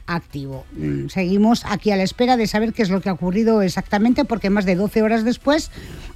activo. Seguimos aquí a la espera de saber qué es lo que ha ocurrido exactamente, porque más de 12 horas después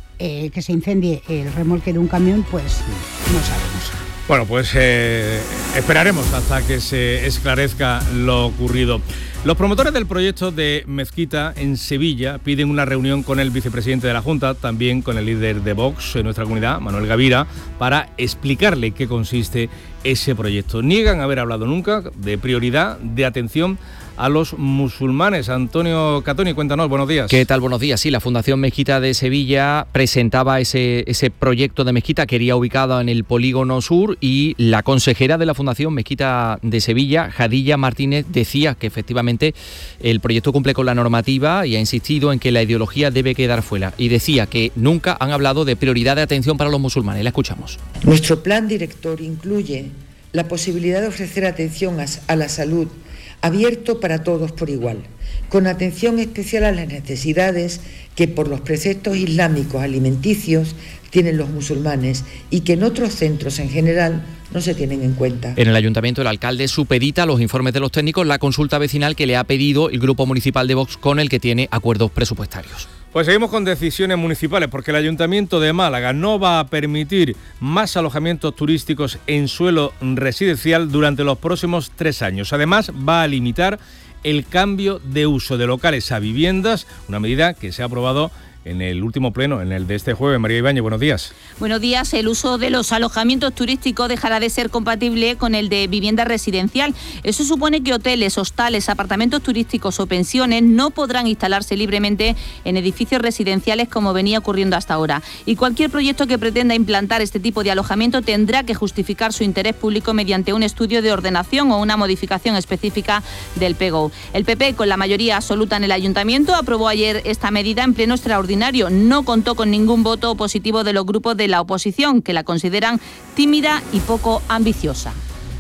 que se incendie el remolque de un camión, pues no sabemos. Bueno, pues esperaremos hasta que se esclarezca lo ocurrido. Los promotores del proyecto de mezquita en Sevilla piden una reunión con el vicepresidente de la Junta, también con el líder de Vox en nuestra comunidad, Manuel Gavira, para explicarle qué consiste ese proyecto. Niegan haber hablado nunca de prioridad, de atención a los musulmanes. Antonio Catoni, cuéntanos, buenos días. ¿Qué tal? Buenos días. Sí, la Fundación Mezquita de Sevilla presentaba ese proyecto de mezquita que iría ubicado en el Polígono Sur, y la consejera de la Fundación Mezquita de Sevilla, Jadilla Martínez, decía que efectivamente el proyecto cumple con la normativa y ha insistido en que la ideología debe quedar fuera, y decía que nunca han hablado de prioridad de atención para los musulmanes. La escuchamos. Nuestro plan director incluye la posibilidad de ofrecer atención a la salud abierto para todos por igual, con atención especial a las necesidades que por los preceptos islámicos alimenticios tienen los musulmanes y que en otros centros en general no se tienen en cuenta. En el ayuntamiento, el alcalde supedita los informes de los técnicos la consulta vecinal que le ha pedido el grupo municipal de Vox, con el que tiene acuerdos presupuestarios. Pues seguimos con decisiones municipales, porque el Ayuntamiento de Málaga no va a permitir más alojamientos turísticos en suelo residencial durante los próximos 3 años. Además, va a limitar el cambio de uso de locales a viviendas, una medida que se ha aprobado en el último pleno, en el de este jueves. María Ibáñez, buenos días. Buenos días. El uso de los alojamientos turísticos dejará de ser compatible con el de vivienda residencial. Eso supone que hoteles, hostales, apartamentos turísticos o pensiones no podrán instalarse libremente en edificios residenciales como venía ocurriendo hasta ahora. Y cualquier proyecto que pretenda implantar este tipo de alojamiento tendrá que justificar su interés público mediante un estudio de ordenación o una modificación específica del PGO. El PP, con la mayoría absoluta en el Ayuntamiento, aprobó ayer esta medida en pleno extraordinario. No contó con ningún voto positivo de los grupos de la oposición, que la consideran tímida y poco ambiciosa.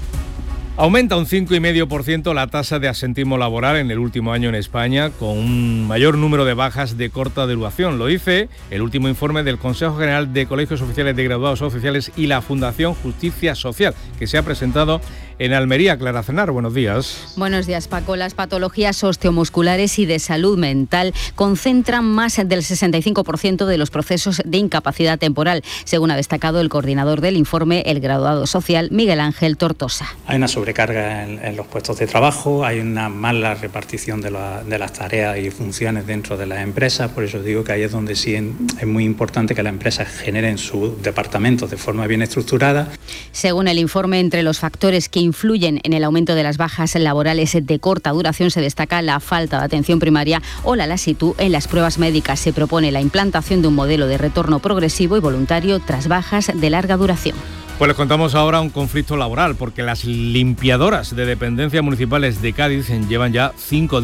Aumenta un 5,5% la tasa de absentismo laboral en el último año en España, con un mayor número de bajas de corta duración. Lo dice el último informe del Consejo General de Colegios Oficiales de Graduados Oficiales y la Fundación Justicia Social, que se ha presentado en Almería. Clara Cenar, buenos días. Buenos días, Paco. Las patologías osteomusculares y de salud mental concentran más del 65% de los procesos de incapacidad temporal, según ha destacado el coordinador del informe, el graduado social Miguel Ángel Tortosa. Hay una sobrecarga en los puestos de trabajo, hay una mala repartición de las tareas y funciones dentro de las empresas. Por eso digo que ahí es donde sí es muy importante que las empresas generen sus departamentos de forma bien estructurada. Según el informe, entre los factores que influyen en el aumento de las bajas laborales de corta duración se destaca la falta de atención primaria o la lasitud en las pruebas médicas. Se propone la implantación de un modelo de retorno progresivo y voluntario tras bajas de larga duración. Pues les contamos ahora un conflicto laboral, porque las limpiadoras de dependencias municipales de Cádiz llevan ya 50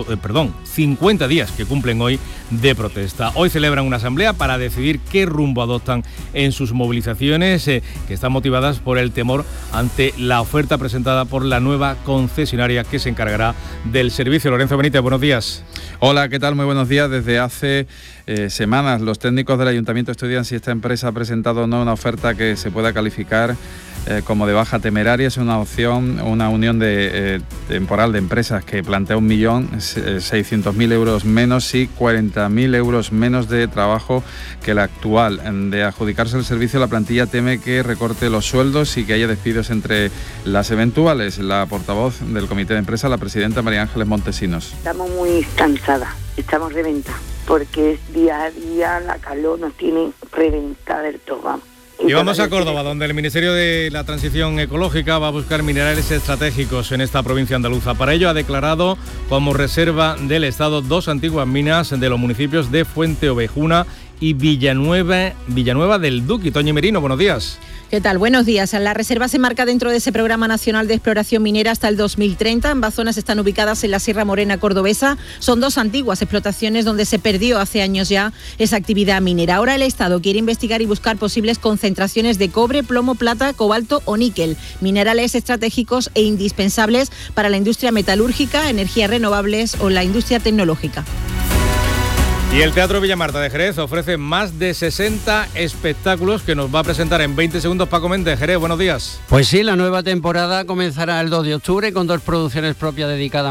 días que cumplen hoy de protesta. Hoy celebran una asamblea para decidir qué rumbo adoptan en sus movilizaciones, que están motivadas por el temor ante la oferta presentada por la nueva concesionaria que se encargará del servicio. Lorenzo Benítez, buenos días. Hola, ¿qué tal? Muy buenos días. Desde hace semanas los técnicos del Ayuntamiento estudian si esta empresa ha presentado o no una oferta que se pueda calificar como de baja temeraria. Es una opción, una unión temporal de empresas que plantea 1.600.000 euros menos y 40.000 euros menos de trabajo que la actual. De adjudicarse el servicio, la plantilla teme que recorte los sueldos y que haya despidos entre las eventuales. La portavoz del comité de empresa, la presidenta María Ángeles Montesinos. Estamos muy cansadas, estamos reventadas, porque día a día la calor nos tiene reventada del todo, vamos. Y vamos a Córdoba, donde el Ministerio de la Transición Ecológica va a buscar minerales estratégicos en esta provincia andaluza. Para ello ha declarado como reserva del Estado 2 antiguas minas de los municipios de Fuente Ovejuna y Villanueva del Duque. Toñi Merino, buenos días. ¿Qué tal? Buenos días. La reserva se marca dentro de ese Programa Nacional de Exploración Minera hasta el 2030. Ambas zonas están ubicadas en la Sierra Morena cordobesa. Son 2 antiguas explotaciones donde se perdió hace años ya esa actividad minera. Ahora el Estado quiere investigar y buscar posibles concentraciones de cobre, plomo, plata, cobalto o níquel, minerales estratégicos e indispensables para la industria metalúrgica, energías renovables o la industria tecnológica. Y el Teatro Villamarta de Jerez ofrece más de 60 espectáculos que nos va a presentar en 20 segundos Paco Méndez. Jerez, buenos días. Pues sí, la nueva temporada comenzará el 2 de octubre con 2 producciones propias dedicadas